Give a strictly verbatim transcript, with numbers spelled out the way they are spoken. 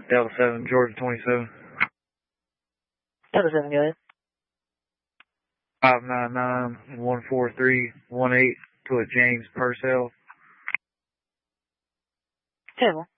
Delta seven, Georgia twenty-seven. Delta seven, go ahead. five nine nine, one four three, one eight to a James Purcell. Table.